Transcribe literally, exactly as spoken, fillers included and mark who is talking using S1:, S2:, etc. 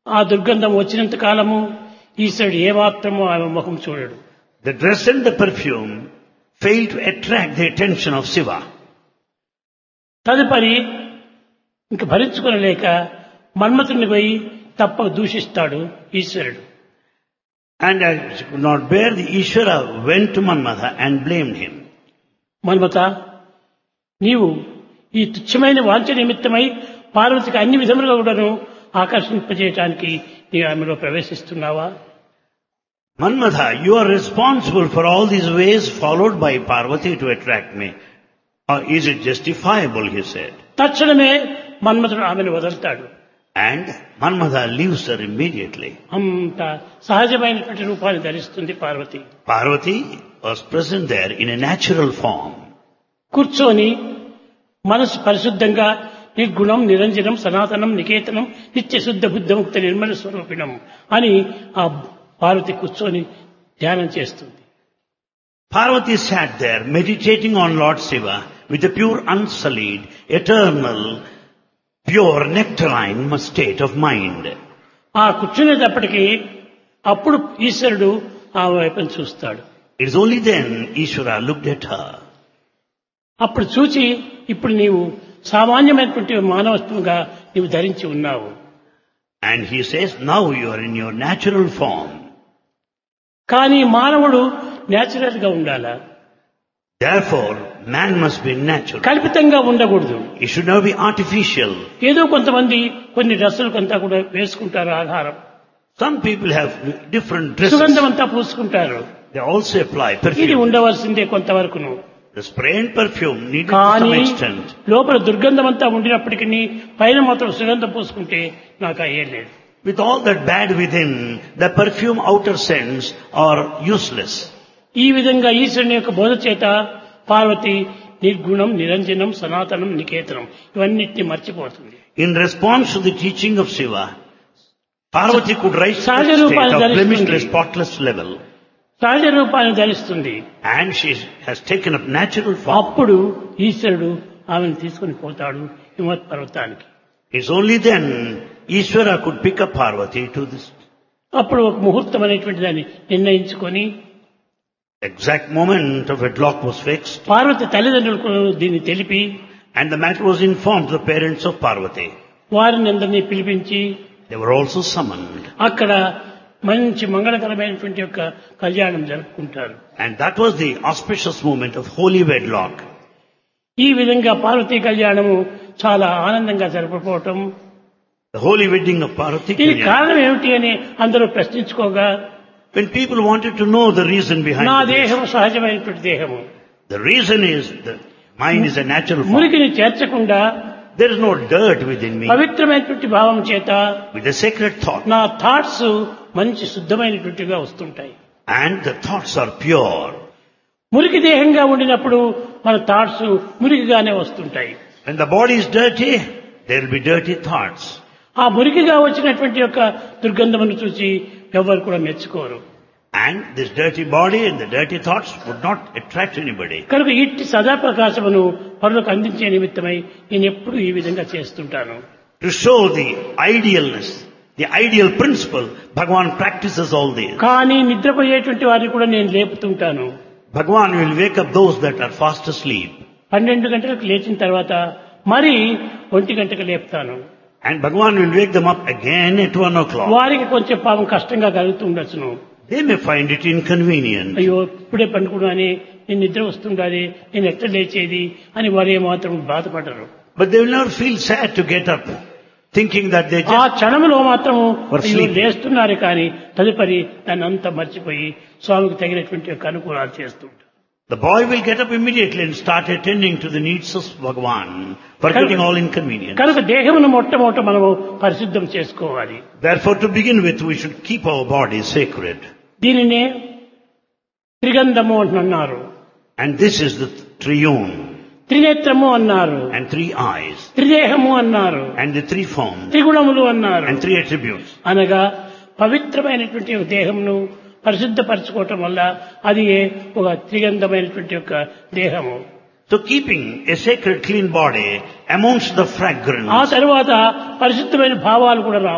S1: ఆ దుర్గంధం వచ్చినంత కాలము ఈశ్వరుడు ఏమాత్రమో ఆమె ముఖం చూడడు.
S2: The dress and the perfume failed to attract the attention of Shiva.
S1: తదుపరి ఇంక భరించుకొనలేక మన్మథుని పోయి తప్పక దూషిస్తాడు ఈశ్వరుడు.
S2: And as he could not bear, the Ishvara went to Manmatha and blamed him.
S1: Manmatha, నీవు ఈ తుచ్చమైన వాంఛ నిమిత్తమై పార్వతికి అన్ని విధములుగా కూడాను ఆకర్షింపజేయటానికి నీ ఆమెలో ప్రవేశిస్తున్నావా?
S2: Manmatha, you are responsible for all these ways followed by Parvati to attract me. Or is it justifiable, he said.
S1: తక్షణమే మన్మథుడు ఆమెను వదులుతాడు.
S2: And Manmatha leaves her immediately.
S1: అంత సహజమైనటువంటి రూపాన్ని ధరిస్తుంది Parvati.
S2: Parvati was present there in a natural form.
S1: కూర్చొని మనసు పరిశుద్ధంగా నిర్గుణం నిరంజనం సనాతనం నికేతనం నిత్య శుద్ధ బుద్ధముక్త నిర్మల స్వరూపిణం అని ఆ పార్వతి కూర్చొని ధ్యానం చేస్తుంది.
S2: Parvati sat there meditating on Lord Shiva with a pure, unsullied, eternal, pure, nectarine state of mind.
S1: ఆ కూర్చునేటప్పటికీ అప్పుడు ఈశ్వరుడు ఆ వైపును చూస్తాడు.
S2: It is only then Ishvara looked at her.
S1: అప్పుడు చూచి ఇప్పుడు నీవు సామాన్యమైనటువంటి మానవత్వంగా నీవు ధరించి ఉన్నావు.
S2: And he says, now you are in your natural form.
S1: కానీ మానవుడు నేచురల్ గా ఉండాలా?
S2: Therefore, man must be natural.
S1: కల్పితంగా ఉండకూడదు.
S2: It should not be artificial.
S1: ఏదో కొంతమంది కొన్ని డ్రెస్సులు కొంత కూడా వేసుకుంటారు ఆధారం.
S2: Some people have different dresses.
S1: సుగంధం అంతా పూసుకుంటారు.
S2: They also apply
S1: ఇది
S2: perfume.
S1: ఉండవలసిందే కొంతవరకును.
S2: The spray and perfume needed to some
S1: కానీ
S2: extent.
S1: లోపల దుర్గంధం అంతా ఉండినప్పటికీ పైన మాత్రం సుగంధం పూసుకుంటే నాకు అయ్యేది లేదు.
S2: With all that bad within, the perfume outer scents are useless.
S1: ఈ విధంగా ఈశ్వరుని యొక్క బోధ చేత పార్వతి నిర్గుణం నిరంజనం సనాతనం నికేతనం ఇవన్నిటిని మర్చిపోతుంది.
S2: In response to the teaching of Shiva, Parvati could rise to
S1: సహజ
S2: the state
S1: రూపాన్ని
S2: of
S1: ధరిస్తుంది.
S2: blemishless, spotless level.
S1: సహజ రూపాన్ని ధరిస్తుంది.
S2: And she has taken up natural form.
S1: అప్పుడు ఈశ్వరుడు ఆమెను తీసుకుని పోతాడు హిమవత్ పర్వతానికి.
S2: It's only then Ishvara could pick up Parvati to this
S1: అప్పుడు ఒక ముహూర్తం అనేటువంటి దాన్ని నిర్ణయించుకొని
S2: exact moment of wedlock was fixed.
S1: Parvati తల్లిదండ్రులకు దీన్ని తెలిపి
S2: And the matter was informed to the parents of Parvati.
S1: వారిని అందరినీ పిలిపించి
S2: They were also summoned.
S1: అక్కడ మంచి మంగళకరమైనటువంటి యొక్క కళ్యాణం జరుపుకుంటారు.
S2: And that was the auspicious moment of holy wedlock.
S1: ఈ విధంగా పార్వతీ కళ్యాణము చాలా ఆనందంగా జరుపుకోవటం.
S2: The holy wedding of Parvati.
S1: దీనికి కారణం ఏమిటి అని అందరూ ప్రశ్నించుకోగా
S2: When people wanted to know the reason behind
S1: నా
S2: this,
S1: దేహము సహజమైనటువంటి దేహము,
S2: the reason is that mine is a natural form.
S1: మురికిని చేర్చకుండా
S2: There is no dirt within me.
S1: పవిత్రమైనటువంటి భావం చేత
S2: With a sacred thought.
S1: నా థాట్స్ మంచి శుద్ధమైనటువంటిగా వస్తుంటాయి.
S2: And the thoughts are pure.
S1: మురికి దేహంగా ఉండినప్పుడు మన థాట్స్ మురికిగానే వస్తుంటాయి.
S2: When the body is dirty, there will be dirty thoughts.
S1: ఆ మురికిగా వచ్చినటువంటి యొక్క దుర్గంధమును చూసి ఎవరు కూడా మెచ్చుకోరు.
S2: And this dirty body and the dirty thoughts would not attract anybody.
S1: కనుక ఇట్టి సదాప్రకాశమును పరులకు అందించే నిమిత్తమై నేను ఎప్పుడు ఈ విధంగా చేస్తుంటాను.
S2: To show the idealness, the ideal principle, Bhagavan practices all this.
S1: కానీ నిద్రపోయేటువంటి వారిని కూడా నేను లేపుతుంటాను.
S2: Bhagavan will wake up those that are fast asleep.
S1: పన్నెండు గంటలకు లేచిన తర్వాత మరి ఒంటి గంటకు లేపుతాను.
S2: And Bhagavan will wake them up again at one o'clock.
S1: వారికి కొంచెం పాపం కష్టంగా కలుగుతుండొచ్చును.
S2: They may find it inconvenient.
S1: అయ్యో ఇప్పుడే పండుకున్నాని, నేను నిద్ర వస్తుండాలి, నేను ఎట్లా లేచేది అని వారు ఏమాత్రం బాధపడరు.
S2: But they will never feel sad to get up, thinking that they
S1: ఆ
S2: just...
S1: క్షణంలో మాత్రం
S2: Or
S1: అయ్యో
S2: sleep.
S1: లేస్తున్నారు కానీ తదుపరి దాన్ని అంతా మర్చిపోయి స్వామికి తగినటువంటి యొక్క అనుకూలాలు చేస్తుంటారు.
S2: The boy will get up immediately and start attending to the needs of Bhagavan, forgetting all inconvenience.
S1: కనుక దేహమును మొట్టమొదట మనము పరిశుద్ధం చేసుకోవాలి.
S2: Therefore, to begin with, we should keep our body sacred.
S1: దీనినే త్రిగంధము అన్నారు,
S2: And this is the triune,
S1: త్రినేత్రము అన్నారు,
S2: and three eyes,
S1: త్రిదేహము అన్నారు,
S2: and the three forms,
S1: త్రిగుణములు అన్నారు.
S2: and three attributes.
S1: అనగా పవిత్రమైనటువంటి ఒక దేహమును పరిశుద్ధపరచుకోవటం వల్ల అది ఒక త్రిగంధమైనటువంటి యొక్క దేహము.
S2: So keeping a sacred clean body amounts to the fragrance.
S1: ఆ తరువాత పరిశుద్ధమైన భావాలు కూడా